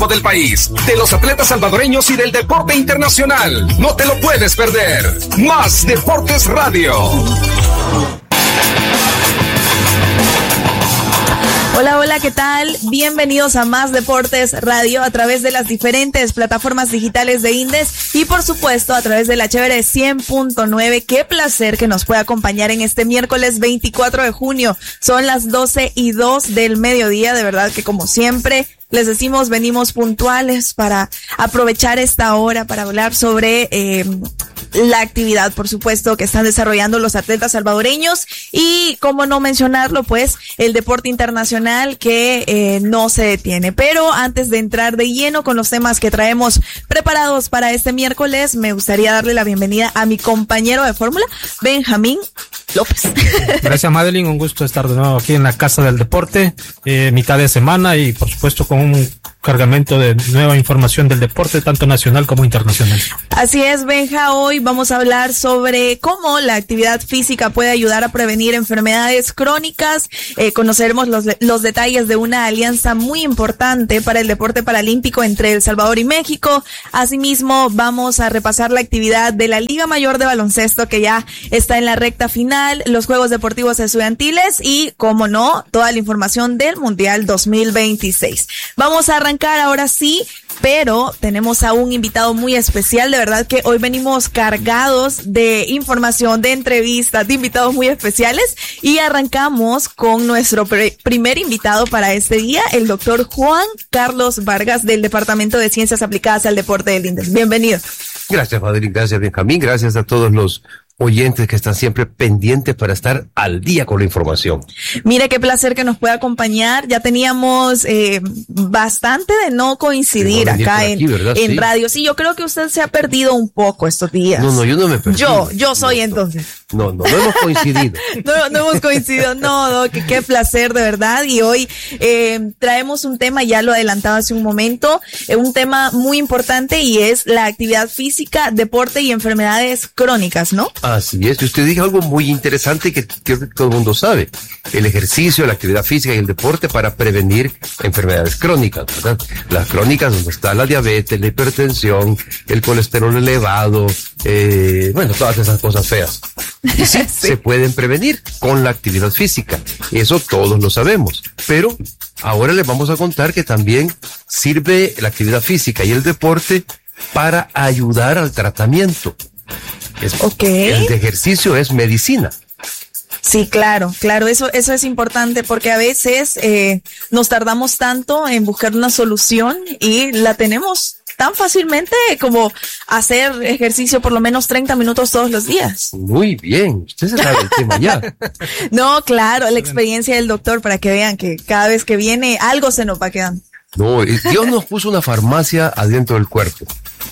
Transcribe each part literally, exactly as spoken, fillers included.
campo del país, de los atletas salvadoreños y del deporte internacional. No te lo puedes perder. Más Deportes Radio. Hola, hola, ¿qué tal? Bienvenidos a Más Deportes Radio a través de las diferentes plataformas digitales de Indes y por supuesto a través de la chévere cien punto nueve. Qué placer que nos pueda acompañar en este miércoles veinticuatro de junio. Son las doce y dos del mediodía, de verdad que como siempre les decimos, venimos puntuales para aprovechar esta hora para hablar sobre eh, la actividad, por supuesto, que están desarrollando los atletas salvadoreños y, cómo no mencionarlo, pues, el deporte internacional que eh, no se detiene. Pero antes de entrar de lleno con los temas que traemos preparados para este miércoles, me gustaría darle la bienvenida a mi compañero de fórmula, Benjamín López. Gracias, Madeline, un gusto estar de nuevo aquí en la Casa del Deporte, eh, mitad de semana y, por supuesto, con un cargamento de nueva información del deporte, tanto nacional como internacional. Así es, Benja, hoy vamos a hablar sobre cómo la actividad física puede ayudar a prevenir enfermedades crónicas. Eh, conoceremos los, los detalles de una alianza muy importante para el deporte paralímpico entre El Salvador y México. Asimismo, vamos a repasar la actividad de la Liga Mayor de Baloncesto, que ya está en la recta final, los Juegos Deportivos Estudiantiles y, como no, toda la información del Mundial dos mil veintiséis. Vamos a arrancar ahora sí, pero tenemos a un invitado muy especial. De verdad que hoy venimos cargados de información, de entrevistas, de invitados muy especiales, y arrancamos con nuestro pre- primer invitado para este día, el doctor Juan Carlos Vargas, del Departamento de Ciencias Aplicadas al Deporte del INDES. Bienvenido. Gracias, Madeline, gracias, Benjamín, gracias a todos los oyentes que están siempre pendientes para estar al día con la información. Mire, qué placer que nos pueda acompañar. Ya teníamos eh, bastante de no coincidir acá aquí, en, en sí. radio. Sí, yo creo que usted se ha perdido un poco estos días. No, no, yo no me he perdido. Yo, yo soy no, entonces. No, no, no hemos coincidido. no, no hemos coincidido, no, no, que qué placer, de verdad. Y hoy eh, traemos un tema, ya lo adelantaba hace un momento, eh, un tema muy importante y es la actividad física, deporte y enfermedades crónicas, ¿no? Así es, y usted dijo algo muy interesante que creo que todo el mundo sabe. El ejercicio, la actividad física y el deporte para prevenir enfermedades crónicas, ¿verdad? Las crónicas donde está la diabetes, la hipertensión, el colesterol elevado, eh, bueno, todas esas cosas feas. Y sí, sí, se pueden prevenir con la actividad física. Eso todos lo sabemos. Pero ahora les vamos a contar que también sirve la actividad física y el deporte para ayudar al tratamiento. Es, okay. El de ejercicio es medicina. Sí, claro, claro, eso, eso es importante porque a veces eh, nos tardamos tanto en buscar una solución y la tenemos tan fácilmente como hacer ejercicio por lo menos treinta minutos todos los días. Muy bien, usted se sabe el tema ya. No, claro, la experiencia del doctor para que vean que cada vez que viene algo se nos va quedando. No, Dios nos puso una farmacia adentro del cuerpo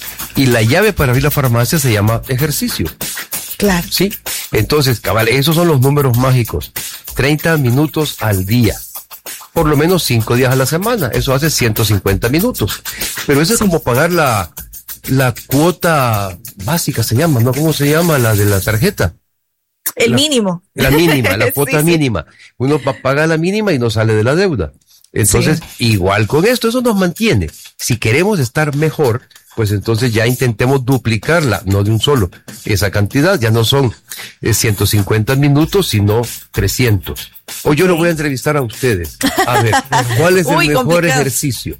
y la llave para abrir la farmacia se llama ejercicio. Claro. Sí, entonces, cabal, esos son los números mágicos. treinta minutos al día. Por lo menos cinco días a la semana. Eso hace ciento cincuenta minutos. Pero eso sí. Es como pagar la, la cuota básica, se llama, ¿no? ¿Cómo se llama? La de la tarjeta. El la, mínimo. La mínima, la cuota sí, mínima. Sí. Uno paga la mínima y no sale de la deuda. Entonces, sí. Igual con esto, eso nos mantiene. Si queremos estar mejor, pues entonces ya intentemos duplicarla, no de un solo. Esa cantidad ya no son eh, ciento cincuenta minutos, sino trescientos. Hoy yo lo voy a entrevistar a ustedes. A ver, ¿cuál es el Uy, mejor complicado. Ejercicio?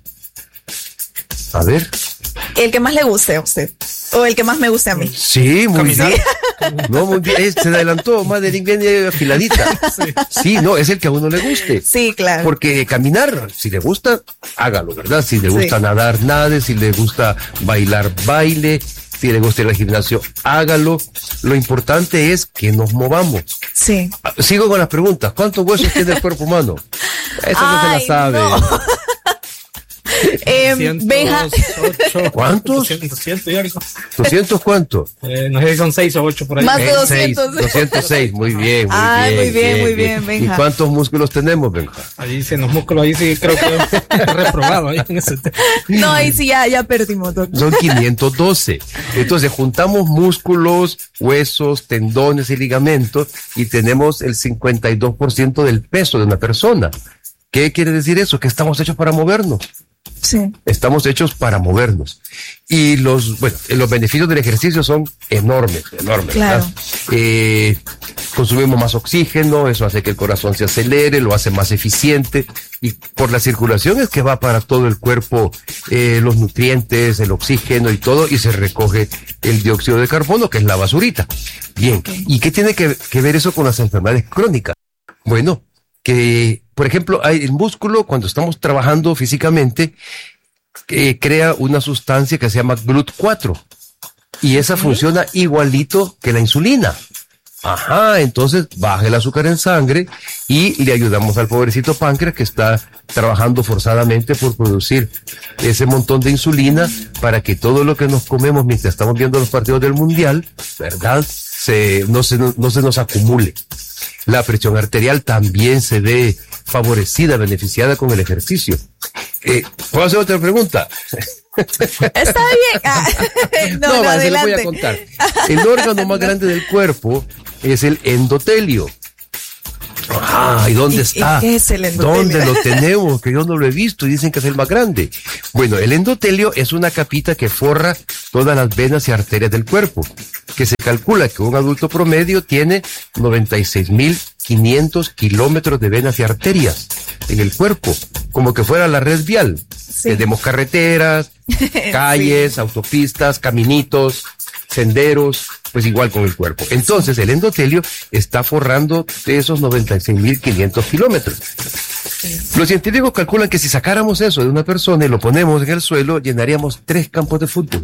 A ver. El que más le guste a usted. O el que más me guste a mí. Sí, muy bien. No, muy bien. Se adelantó, Madeline viene afiladita. Sí. Sí, no, es el que a uno le guste. Sí, claro. Porque caminar, si le gusta, hágalo, ¿verdad? Si le gusta sí. nadar, nade. Si le gusta bailar, baile. Si le gusta ir al gimnasio, hágalo. Lo importante es que nos movamos. Sí. Sigo con las preguntas. ¿Cuántos huesos tiene el cuerpo humano? Esa no se la sabe. No. Eh, Benja. ¿Cuántos? doscientos y algo. ¿doscientos cuánto? Eh, no sé si son seis o ocho por ahí. Más de doscientos. doscientos seis, muy bien, muy Ay, bien. muy bien, bien muy bien, bien. ¿Y cuántos músculos tenemos, Benja? Ahí dicen los músculos, ahí sí creo que he reprobado. Ahí en ese no, ahí sí ya, ya perdimos, doctor. Son quinientos doce. Entonces juntamos músculos, huesos, tendones y ligamentos y tenemos el cincuenta y dos por ciento del peso de una persona. ¿Qué quiere decir eso? Que estamos hechos para movernos. Sí. Estamos hechos para movernos. Y los, bueno, los beneficios del ejercicio son enormes, enormes. Claro. ¿Verdad? Eh, consumimos más oxígeno, eso hace que el corazón se acelere, lo hace más eficiente. Y por la circulación es que va para todo el cuerpo eh, los nutrientes, el oxígeno y todo, y se recoge el dióxido de carbono, que es la basurita. Bien, okay. ¿Y qué tiene que, que ver eso con las enfermedades crónicas? Bueno, que, por ejemplo, hay el músculo, cuando estamos trabajando físicamente, eh, crea una sustancia que se llama glut cuatro, y esa okay. funciona igualito que la insulina. Ajá, entonces baja el azúcar en sangre y le ayudamos al pobrecito páncreas que está trabajando forzadamente por producir ese montón de insulina para que todo lo que nos comemos mientras estamos viendo los partidos del mundial, ¿verdad? Se, no, se, no se nos acumule. La presión arterial también se ve favorecida, beneficiada con el ejercicio. Eh, ¿Puedo hacer otra pregunta? Está bien. Ah, no, no, no, va, se adelante. lo voy a contar. El órgano más grande del cuerpo es el endotelio. Ah, ¿y dónde ¿Y, está? ¿y qué es el endotelio? ¿Dónde lo tenemos? Que yo no lo he visto y dicen que es el más grande. Bueno, el endotelio es una capita que forra todas las venas y arterias del cuerpo, que se calcula que un adulto promedio tiene noventa y seis mil quinientos kilómetros de venas y arterias en el cuerpo, como que fuera la red vial. Sí. Tenemos carreteras, calles, sí. autopistas, caminitos, senderos, pues igual con el cuerpo. Entonces, el endotelio está forrando de esos noventa y seis mil quinientos kilómetros. Sí. Los científicos calculan que si sacáramos eso de una persona y lo ponemos en el suelo, llenaríamos tres campos de fútbol.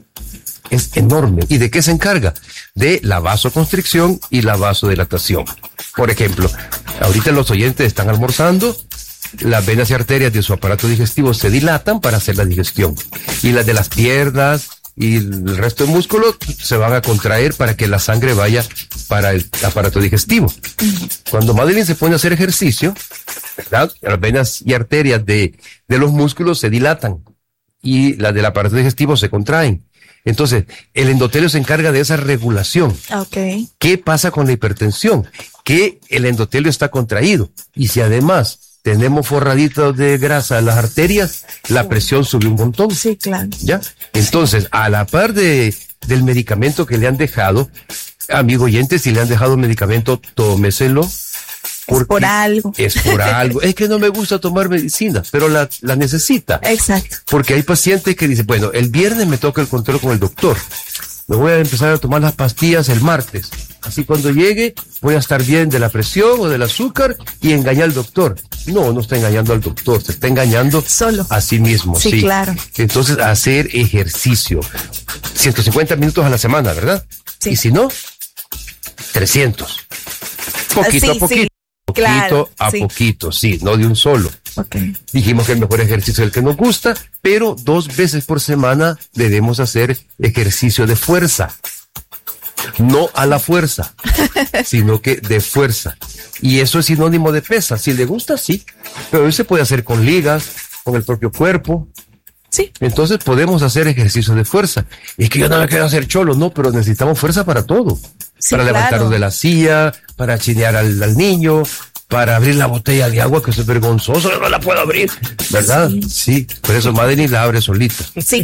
Es enorme. ¿Y de qué se encarga? De la vasoconstricción y la vasodilatación. Por ejemplo, ahorita los oyentes están almorzando, las venas y arterias de su aparato digestivo se dilatan para hacer la digestión. Y las de las piernas y el resto de músculos se van a contraer para que la sangre vaya para el aparato digestivo. Uh-huh. Cuando Madeline se pone a hacer ejercicio, ¿verdad? Las venas y arterias de, de los músculos se dilatan y las del aparato digestivo se contraen. Entonces, el endotelio se encarga de esa regulación. Okay. ¿Qué pasa con la hipertensión? Que el endotelio está contraído. Y si además tenemos forraditos de grasa en las arterias, la presión sube un montón. Sí, claro. ¿Ya? Entonces, a la par de, del medicamento que le han dejado, amigo oyente, si le han dejado medicamento, tómeselo. Es por algo. Es por algo. Es que no me gusta tomar medicina, pero la, la necesita. Exacto. Porque hay pacientes que dicen, bueno, el viernes me toca el control con el doctor. Me voy a empezar a tomar las pastillas el martes. Así cuando llegue voy a estar bien de la presión o del azúcar y engañar al doctor. No, no está engañando al doctor, se está engañando solo a sí mismo. Sí, sí, claro. Entonces, hacer ejercicio. ciento cincuenta minutos a la semana, ¿verdad? Sí. Y si no, trescientos. Poquito sí, a poquito. Sí. Poquito Claro, a sí. poquito, sí, no de un solo. Okay. Dijimos que el mejor ejercicio es el que nos gusta, pero dos veces por semana debemos hacer ejercicio de fuerza. No a la fuerza, sino que de fuerza. Y eso es sinónimo de pesa. Si le gusta, sí. Pero eso se puede hacer con ligas, con el propio cuerpo. Sí. Entonces podemos hacer ejercicio de fuerza. Y es que yo no me quiero hacer cholo, no, pero necesitamos fuerza para todo. Sí, para claro. levantarnos de la silla, para chinear al, al niño, para abrir la botella de agua, que es vergonzoso, no la puedo abrir, ¿verdad? Sí, sí, por eso Madeline la abre solita. Sí.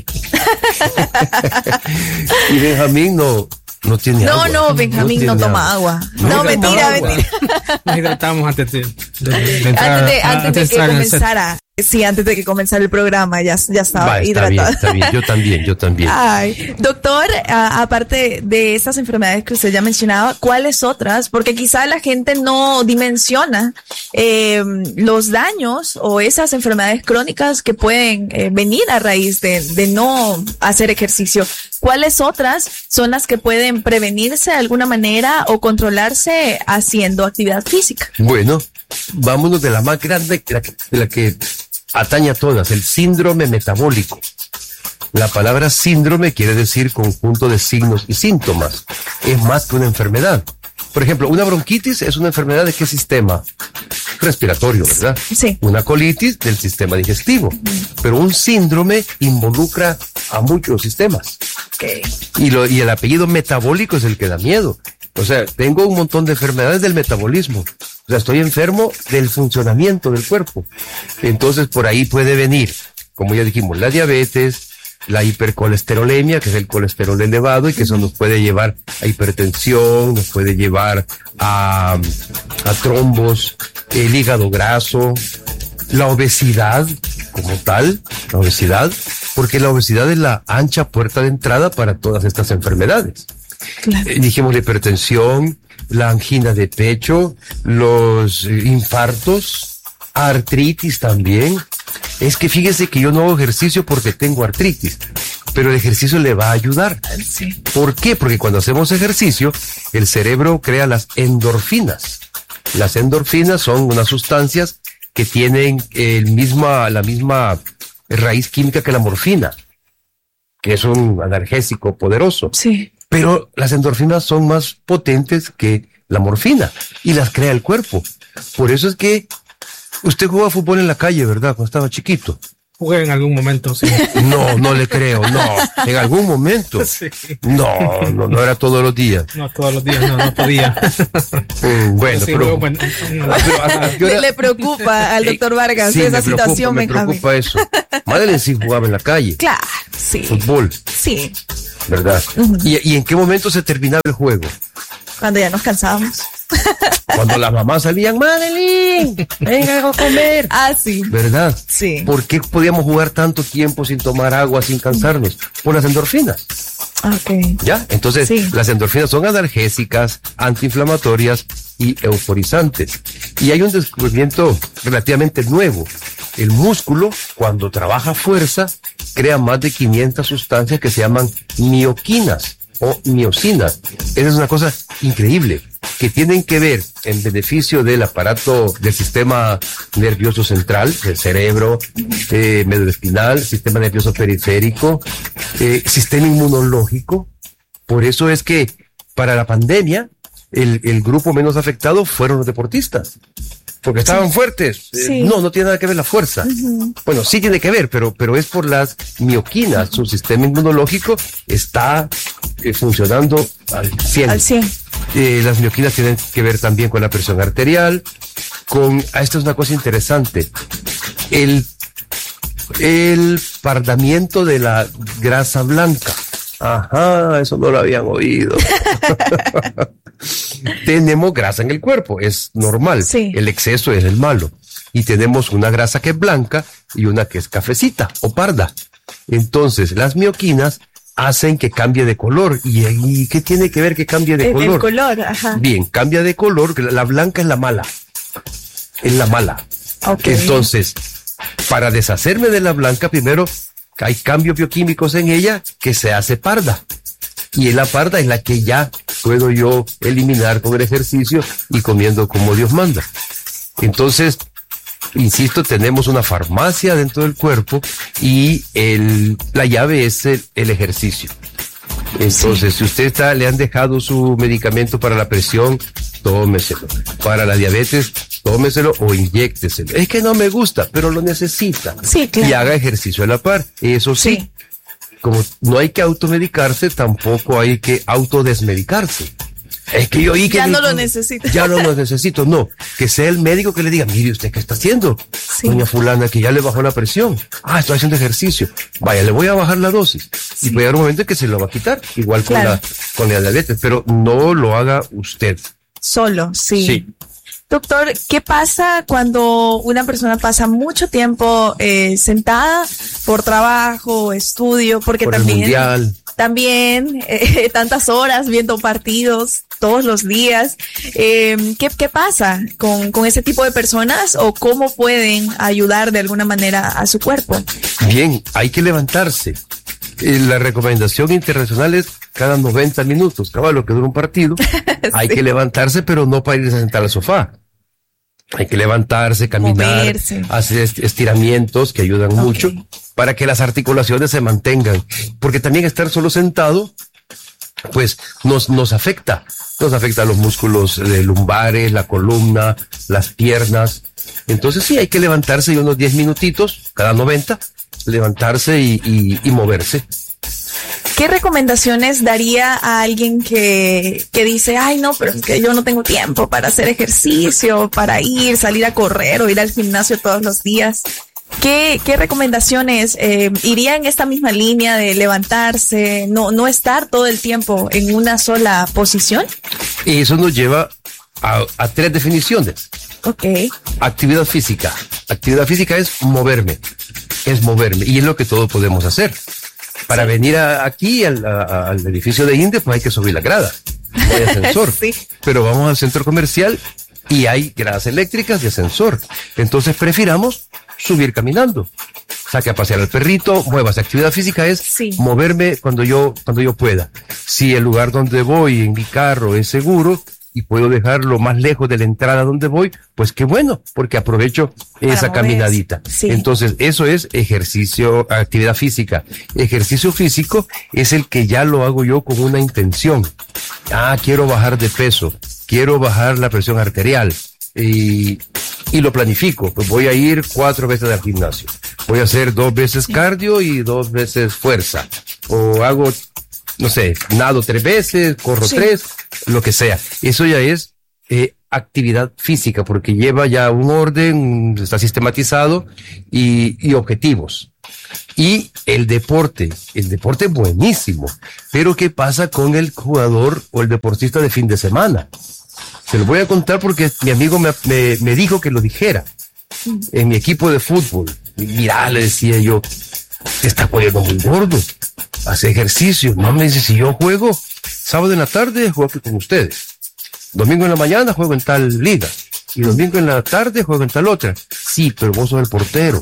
Y Benjamín no, no tiene no, agua. No, Benjamín no, no toma agua. No, no mentira, agua. mentira. Nos hidratamos antes de, de, de entrar. Antes de, antes antes de que de comenzara. Sí, antes de que comenzara el programa ya, ya estaba Va, está hidratado. bien, está bien. Yo también, yo también. Ay, doctor, a, aparte de estas enfermedades que usted ya mencionaba, ¿cuáles otras? Porque quizá la gente no dimensiona eh, los daños o esas enfermedades crónicas que pueden eh, venir a raíz de, de no hacer ejercicio. ¿Cuáles otras son las que pueden prevenirse de alguna manera o controlarse haciendo actividad física? Bueno, vámonos de la más grande, de la que, de la que atañe a todas, el síndrome metabólico. La palabra síndrome quiere decir conjunto de signos y síntomas. Es más que una enfermedad. Por ejemplo, una bronquitis es una enfermedad de qué sistema? Respiratorio, ¿verdad? Sí. Una colitis del sistema digestivo. Pero un síndrome involucra a muchos sistemas. Okay. Y, lo, y el apellido metabólico es el que da miedo. O sea, tengo un montón de enfermedades del metabolismo. O sea, estoy enfermo del funcionamiento del cuerpo. Entonces, por ahí puede venir como ya dijimos, la diabetes, la hipercolesterolemia, que es el colesterol elevado y que eso nos puede llevar a hipertensión, nos puede llevar a, a trombos, el hígado graso, la obesidad como tal, la obesidad, porque la obesidad es la ancha puerta de entrada para todas estas enfermedades. Claro. Eh, dijimos la hipertensión, la angina de pecho, los infartos, artritis también. Es que fíjese que yo no hago ejercicio porque tengo artritis, pero el ejercicio le va a ayudar. Sí. ¿Por qué? Porque cuando hacemos ejercicio, el cerebro crea las endorfinas. Las endorfinas son unas sustancias que tienen el misma, la misma raíz química que la morfina, que es un analgésico poderoso. Sí. Pero las endorfinas son más potentes que la morfina y las crea el cuerpo. Por eso es que usted jugaba fútbol en la calle, ¿verdad? Cuando estaba chiquito. Jugué en algún momento, sí. No, no le creo, no. En algún momento. Sí. No, no, no era todos los días. No, todos los días, no, no podía. Mm, bueno, sí, pero... bueno, le, le preocupa al doctor Vargas sí, esa me preocupa, situación, me Benjamín. preocupa eso. Madeleine sí jugaba en la calle. Claro, sí. Fútbol. Sí. ¿Verdad? Uh-huh. ¿Y, ¿Y en qué momento se terminaba el juego? Cuando ya nos cansábamos. Cuando las mamás salían, Madeleine, venga a comer. Ah, sí. ¿Verdad? Sí. ¿Por qué podíamos jugar tanto tiempo sin tomar agua, sin cansarnos? Por las endorfinas. Ok. ¿Ya? Entonces, sí. Las endorfinas son analgésicas, antiinflamatorias y euforizantes. Y hay un descubrimiento relativamente nuevo. El músculo, cuando trabaja fuerza, crea más de quinientas sustancias que se llaman mioquinas o miocinas. Esa es una cosa increíble, que tienen que ver en beneficio del aparato del sistema nervioso central, del cerebro, eh, médula espinal, sistema nervioso periférico, eh, sistema inmunológico. Por eso es que para la pandemia, el, el grupo menos afectado fueron los deportistas. Porque estaban sí. fuertes. Sí. Eh, no, no tiene nada que ver la fuerza. Uh-huh. Bueno, sí tiene que ver, pero, pero es por las mioquinas. Su sistema inmunológico está eh, funcionando al cien. Al cien. Eh, las mioquinas tienen que ver también con la presión arterial, con... Ah, esto es una cosa interesante. El, el pardamiento de la grasa blanca. Ajá, eso no lo habían oído. Tenemos grasa en el cuerpo, es normal. Sí. El exceso es el malo. Y tenemos una grasa que es blanca y una que es cafecita o parda. Entonces, las mioquinas hacen que cambie de color. ¿Y, y qué tiene que ver que cambie de el, color? El color, ajá. Bien, cambia de color. La blanca es la mala. Es la mala. Okay. Entonces, para deshacerme de la blanca, primero hay cambios bioquímicos en ella que se hace parda. Y la parda es la que ya puedo yo eliminar con el ejercicio y comiendo como Dios manda. Entonces, insisto, tenemos una farmacia dentro del cuerpo y el, la llave es el, el ejercicio. Entonces, sí. Si usted está, le han dejado su medicamento para la presión, tómeselo. Para la diabetes, tómeselo o inyécteselo. Es que no me gusta, pero lo necesita. Sí, claro. Y haga ejercicio a la par. Eso sí. sí. Como no hay que automedicarse, tampoco hay que autodesmedicarse. Es que yo oí que... Ya no lo necesito. Ya no lo necesito, no. Que sea el médico que le diga, mire, ¿usted qué está haciendo? Sí. Doña fulana, que ya le bajó la presión. Ah, estoy haciendo ejercicio. Vaya, le voy a bajar la dosis. Sí. Y puede haber un momento en que se lo va a quitar, igual con, claro. la, con la diabetes, pero no lo haga usted. Solo, sí. Sí. Doctor, ¿qué pasa cuando una persona pasa mucho tiempo eh, sentada por trabajo, estudio, porque por también, el mundial. también eh, tantas horas viendo partidos todos los días? Eh, ¿qué, ¿Qué pasa con, con ese tipo de personas o cómo pueden ayudar de alguna manera a su cuerpo? Bien, hay que levantarse. Eh, la recomendación internacional es cada noventa minutos, cabal, lo que dura un partido. Sí. Hay que levantarse, pero no para irse a sentar al sofá. Hay que levantarse, caminar, moverse, hacer estiramientos que ayudan okay. mucho para que las articulaciones se mantengan. Porque también estar solo sentado, pues nos, nos afecta. Nos afecta a los músculos de lumbares, la columna, las piernas. Entonces sí, hay que levantarse y unos diez minutitos, cada noventa, levantarse y, y, y moverse. ¿Qué recomendaciones daría a alguien que, que dice, ay no, pero es que yo no tengo tiempo para hacer ejercicio, para ir, salir a correr o ir al gimnasio todos los días? ¿Qué, qué recomendaciones eh, iría en esta misma línea de levantarse, no, no estar todo el tiempo en una sola posición? Y eso nos lleva a, a tres definiciones. Ok. Actividad física. Actividad física es moverme, es moverme, y es lo que todos podemos hacer. Para sí. venir a, aquí al, a, al edificio de INDE, pues hay que subir la grada, no hay ascensor. Sí. Pero vamos al centro comercial y hay gradas eléctricas y ascensor. Entonces prefiramos subir caminando. Saque a pasear al perrito, muevas. Actividad física es sí. moverme cuando yo, cuando yo pueda. Si el lugar donde voy en mi carro es seguro y puedo dejarlo más lejos de la entrada donde voy, pues qué bueno, porque aprovecho Para esa mover. caminadita. Sí. Entonces, eso es ejercicio, actividad física. Ejercicio físico es el que ya lo hago yo con una intención. Ah, quiero bajar de peso, quiero bajar la presión arterial. Y, y lo planifico, pues voy a ir cuatro veces al gimnasio, voy a hacer dos veces sí. cardio y dos veces fuerza, o hago, no sé, nado tres veces, corro sí. tres, lo que sea. Eso ya es eh, actividad física, porque lleva ya un orden, está sistematizado y, y objetivos. Y el deporte, el deporte es buenísimo, pero ¿qué pasa con el jugador o el deportista de fin de semana? Se lo voy a contar porque mi amigo me, me, me dijo que lo dijera. En mi equipo de fútbol. Mirá, le decía yo, te está poniendo muy gordo. Hace ejercicio. No, me dice, si yo juego sábado en la tarde, juego aquí con ustedes. Domingo en la mañana juego en tal liga. Y domingo en la tarde juego en tal otra. Sí, pero vos sos el portero.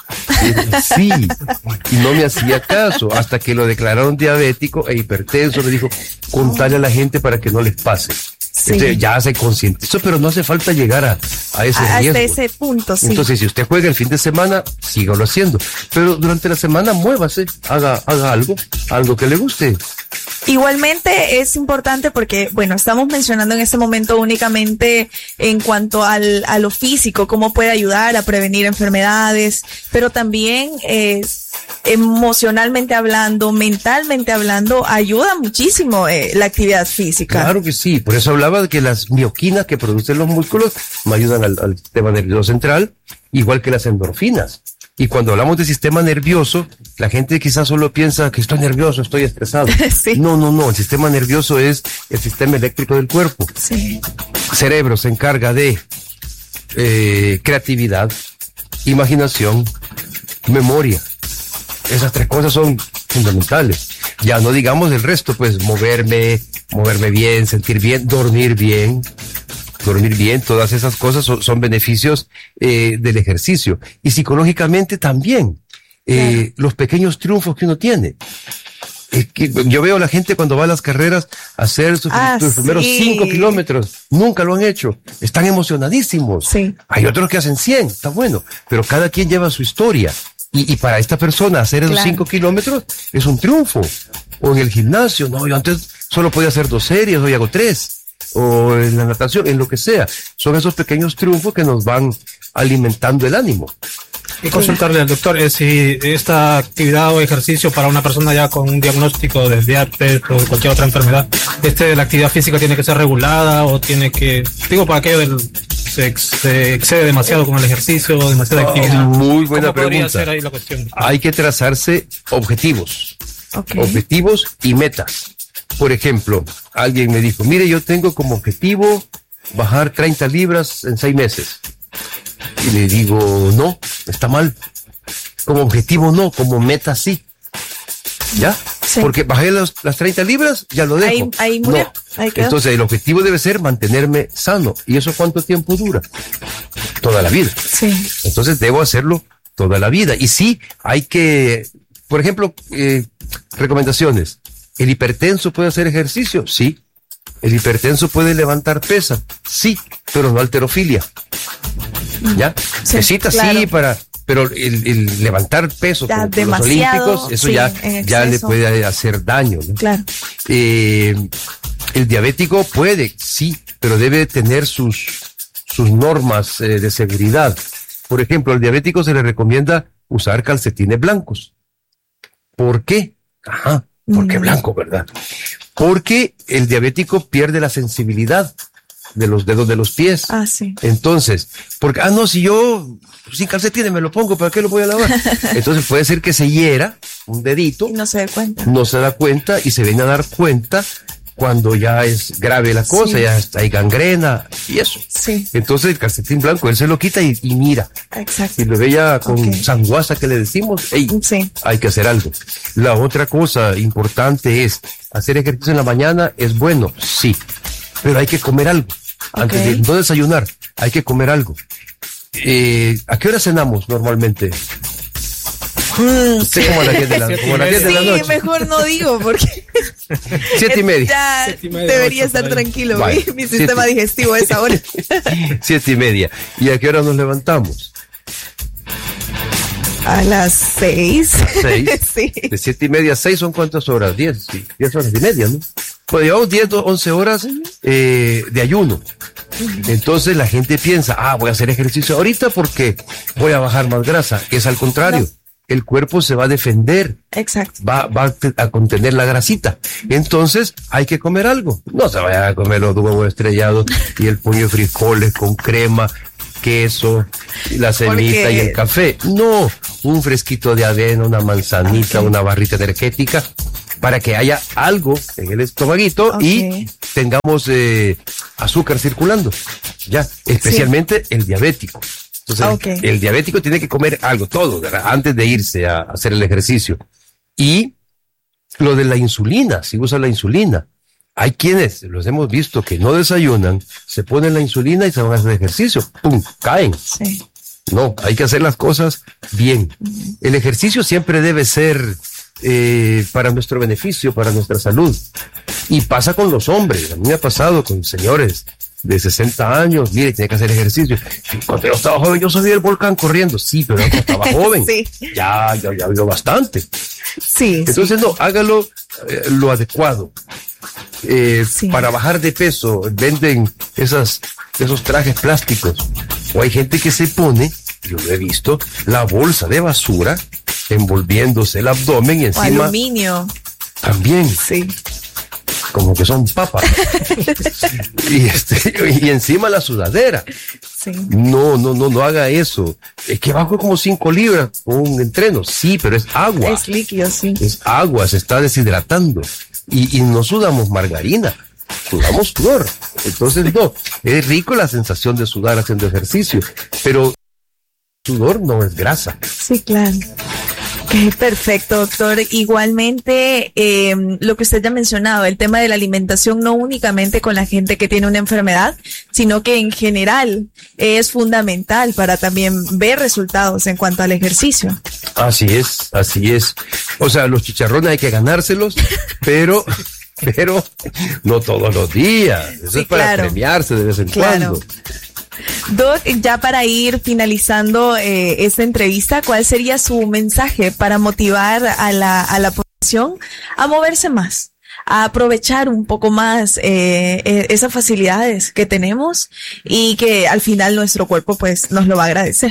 Sí, y no me hacía caso hasta que lo declararon diabético e hipertenso. Me dijo, contale a la gente para que no les pase. Sí. Entonces, ya se concientizó, pero no hace falta llegar a, a ese a, riesgo. Hasta ese punto, sí. Entonces, si usted juega el fin de semana, sígalo haciendo. Pero durante la semana, muévase, haga, haga algo, algo que le guste. Igualmente es importante porque, bueno, estamos mencionando en este momento únicamente en cuanto al, a lo físico, cómo puede ayudar a prevenir enfermedades, pero también eh, emocionalmente hablando, mentalmente hablando, ayuda muchísimo eh, la actividad física. Claro que sí, por eso hablaba de que las mioquinas que producen los músculos me ayudan al, al sistema nervioso central, igual que las endorfinas. Y cuando hablamos de sistema nervioso, la gente quizás solo piensa que estoy nervioso, estoy estresado. Sí. No, no, no. El sistema nervioso es el sistema eléctrico del cuerpo. Sí. Cerebro se encarga de eh, creatividad, imaginación, memoria. Esas tres cosas son fundamentales. Ya no digamos el resto, pues moverme, moverme bien, sentir bien, dormir bien. Dormir bien, todas esas cosas son, son beneficios eh, del ejercicio. Y psicológicamente también, eh, los pequeños triunfos que uno tiene. Es que yo veo a la gente cuando va a las carreras a hacer sus, ah, sus sí. primeros cinco kilómetros. Nunca lo han hecho. Están emocionadísimos. Sí. Hay otros que hacen cien, está bueno. Pero cada quien lleva su historia. Y, y para esta persona hacer esos claro. cinco kilómetros es un triunfo. O en el gimnasio, no, yo antes solo podía hacer dos series, hoy hago tres. O en la natación, en lo que sea. Son esos pequeños triunfos que nos van alimentando el ánimo. Y consultarle al doctor eh, si esta actividad o ejercicio para una persona ya con un diagnóstico de diabetes o de cualquier otra enfermedad, este, la actividad física tiene que ser regulada o tiene que, digo, para aquello del se, se excede demasiado con el ejercicio, demasiada oh, actividad. Muy buena ¿Cómo podría pregunta. ser ahí la cuestión? Hay que trazarse objetivos, okay. objetivos y metas. Por ejemplo, alguien me dijo, mire, yo tengo como objetivo bajar treinta libras en seis meses. Y le digo, no, está mal. Como objetivo no, como meta sí. ¿Ya? Sí. Porque bajé los, las treinta libras, ya lo dejo. Ahí, ahí murió. No. Ahí quedó. Entonces el objetivo debe ser mantenerme sano. ¿Y eso cuánto tiempo dura? Toda la vida. Sí. Entonces debo hacerlo toda la vida. Y sí, hay que, por ejemplo, eh, recomendaciones. ¿El hipertenso puede hacer ejercicio? Sí. ¿El hipertenso puede levantar pesa? Sí, pero no halterofilia. ¿Ya? Sí, Pesita claro. sí para, pero el, el levantar peso ya, como los olímpicos, eso sí, ya, ya le puede hacer daño, ¿no? Claro. Eh, el diabético puede, sí, pero debe tener sus, sus normas eh, de seguridad. Por ejemplo, al diabético se le recomienda usar calcetines blancos. ¿Por qué? Ajá. ¿Por qué blanco, verdad? Porque el diabético pierde la sensibilidad de los dedos de los pies. Ah, sí. Entonces, porque, ah, no, si yo sin calcetines me lo pongo, ¿para qué lo voy a lavar? Entonces puede ser que se hiera un dedito. Y no se da cuenta. No se da cuenta y se viene a dar cuenta cuando ya es grave la cosa, sí. ya está, hay gangrena y eso. Sí. Entonces el calcetín blanco, él se lo quita y, y mira. Exacto. Y lo ve ya con okay. sanguaza que le decimos, ey, sí. hay que hacer algo. La otra cosa importante es, hacer ejercicio en la mañana es bueno, sí, pero hay que comer algo. Okay. Antes de no desayunar, hay que comer algo. Eh, ¿A qué hora cenamos normalmente? Sí. Como a las diez de la, como a las diez de la noche. Sí, mejor no digo porque siete y media. Ya Siete y media, debería ocho, estar tranquilo. Vale. Mi, mi sistema siete. digestivo a esa hora. Siete y media. ¿Y a qué hora nos levantamos? A las seis. Seis. Sí. De siete y media a seis son cuántas horas? Diez. Sí. Diez horas y media, ¿no? Pues llevamos diez, once horas eh, de ayuno. Entonces la gente piensa, ah, voy a hacer ejercicio ahorita porque voy a bajar más grasa. Es al contrario. No. El cuerpo se va a defender. Exacto. Va, va a contener la grasita. Entonces, hay que comer algo. No se vaya a comer los huevos estrellados y el pollo de frijoles con crema, queso, la semita Porque... y el café. No, un fresquito de avena, una manzanita, okay. una barrita energética, para que haya algo en el estomaguito okay. y tengamos eh, azúcar circulando. Ya, especialmente sí. el diabético. Entonces, okay. el diabético tiene que comer algo, todo, ¿verdad? Antes de irse a hacer el ejercicio. Y lo de la insulina, si usa la insulina. Hay quienes, los hemos visto, que no desayunan, se ponen la insulina y se van a hacer ejercicio. ¡Pum! Caen. Sí. No, hay que hacer las cosas bien. Uh-huh. El ejercicio siempre debe ser eh, para nuestro beneficio, para nuestra salud. Y pasa con los hombres. A mí me ha pasado con señores de sesenta años, mire, tiene que hacer ejercicio. Cuando yo estaba joven, yo subí el volcán corriendo. Sí, pero cuando estaba joven. Sí. Ya, ya, ya vio bastante. Sí. Entonces, sí. no, hágalo eh, lo adecuado. Eh, sí. Para bajar de peso, venden esas, esos trajes plásticos. O hay gente que se pone, yo lo he visto, la bolsa de basura envolviéndose el abdomen y encima. O aluminio. También. Sí. Como que son papas. y, este, y encima la sudadera. Sí. No, no, no, no haga eso. Es que bajo como cinco libras con un entreno. Sí, pero es agua. Es líquido, sí. Es agua, se está deshidratando. Y, y no sudamos margarina, sudamos sudor. Entonces, no, es rico la sensación de sudar haciendo ejercicio, pero sudor no es grasa. Sí, claro. Okay, perfecto, doctor. Igualmente, eh, lo que usted ya ha mencionado, el tema de la alimentación, no únicamente con la gente que tiene una enfermedad, sino que en general es fundamental para también ver resultados en cuanto al ejercicio. Así es, así es. O sea, los chicharrones hay que ganárselos, pero, pero no todos los días. Eso sí, es para claro. premiarse de vez en claro. cuando. Doc, ya para ir finalizando eh, esta entrevista, ¿cuál sería su mensaje para motivar a la, a la población a moverse más, a aprovechar un poco más eh, eh, esas facilidades que tenemos y que al final nuestro cuerpo pues nos lo va a agradecer?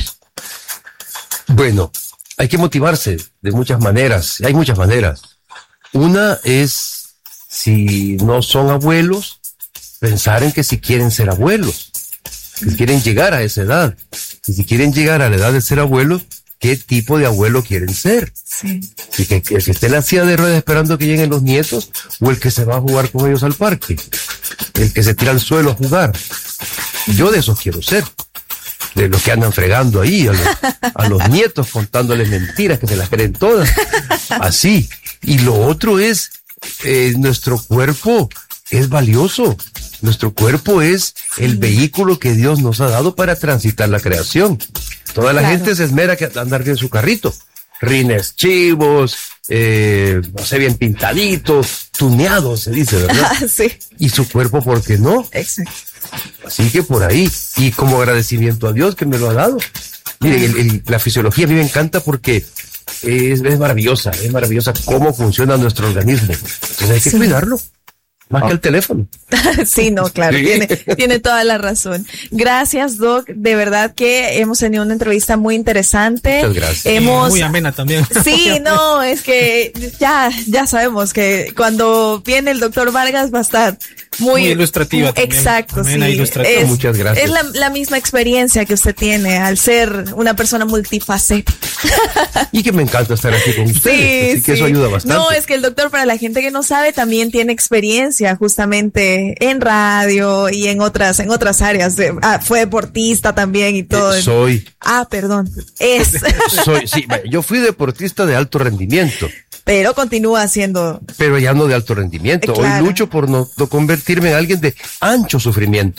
Bueno, hay que motivarse de muchas maneras, hay muchas maneras. Una es, si no son abuelos, pensar en que si quieren ser abuelos. Si quieren llegar a esa edad, y si quieren llegar a la edad de ser abuelos, ¿qué tipo de abuelo quieren ser? Sí. Y que, que el que esté en la silla de ruedas esperando que lleguen los nietos, o el que se va a jugar con ellos al parque, el que se tira al suelo a jugar. Yo de esos quiero ser, de los que andan fregando ahí, a los, a los nietos contándoles mentiras que se las creen todas, así. Y lo otro es, eh, nuestro cuerpo es valioso. Nuestro cuerpo es el vehículo que Dios nos ha dado para transitar la creación. Toda la claro. gente se esmera que andar bien su carrito. Rines chivos, eh, no sé, bien pintaditos, tuneados, se dice, ¿verdad? Ah, sí. Y su cuerpo, ¿por qué no? Exacto. Así que por ahí, y como agradecimiento a Dios que me lo ha dado. Miren, el, el, la fisiología a mí me encanta porque es, es maravillosa, es maravillosa cómo funciona nuestro organismo. Entonces hay que sí. cuidarlo. Más Oh. que el teléfono. Sí, no, claro, Sí. tiene, tiene toda la razón. Gracias, Doc. De verdad que hemos tenido una entrevista muy interesante. Muchas gracias. Hemos, Muy amena también. Sí, no, es que ya, ya sabemos que cuando viene el doctor Vargas va a estar muy, Muy ilustrativa también. Exacto, Amena, sí. ilustrativa. Es, Muchas gracias. Es la, la misma experiencia que usted tiene al ser una persona multifacética. Y que me encanta estar aquí con ustedes. Así que eso ayuda bastante. No, es que el doctor, para la gente que no sabe, también tiene experiencia justamente en radio y en otras, en otras áreas. De- ah, fue deportista también y todo. Eh, soy, Ah, perdón. Es. soy, sí, vaya, yo fui deportista de alto rendimiento, Pero continúa siendo. pero ya no de alto rendimiento. Eh, claro. Hoy lucho por no, no convertirme en alguien de ancho sufrimiento.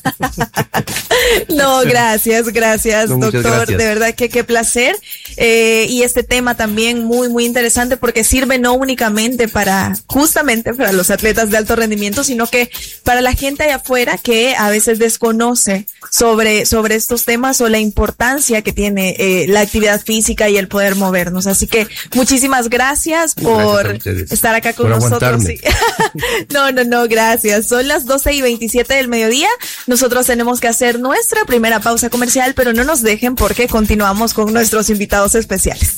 No, gracias, gracias, No, muchas doctor. gracias. De verdad que qué placer. Eh, y este tema también muy, muy interesante porque sirve no únicamente para, justamente para los atletas de alto rendimiento, sino que para la gente allá afuera que a veces desconoce sobre, sobre estos temas o la importancia que tiene eh, la actividad física y el poder movernos. Así que muchísimas gracias por Gracias a ustedes. estar acá con Por nosotros. aguantarme. Sí. No, no, no, gracias. Son las doce y veintisiete del mediodía. Nosotros tenemos que hacer nuestra primera pausa comercial, pero no nos dejen porque continuamos con nuestros invitados especiales.